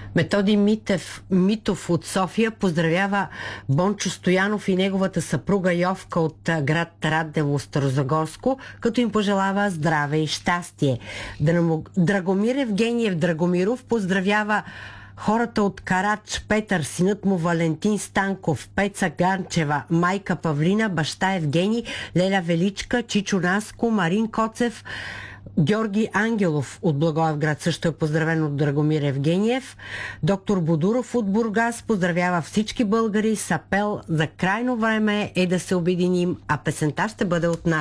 Методи Митов от София поздравява Бончо Стоянов и неговата съпруга Йовка от град Раднево, Старозагорско, като им пожелава здраве и щастие. Драгомир Евгениев Драгомиров поздравява хората от Карач, Петър, синът му Валентин Станков, Пеца Ганчева, майка Павлина, баща Евгений, Леля Величка, Чичо Наско, Марин Коцев, Георги Ангелов от Благоевград също е поздравен от Драгомир Евгениев. Доктор Бодуров от Бургас поздравява всички българи с апел: за крайно време е да се обединим, а песента ще бъде от нас.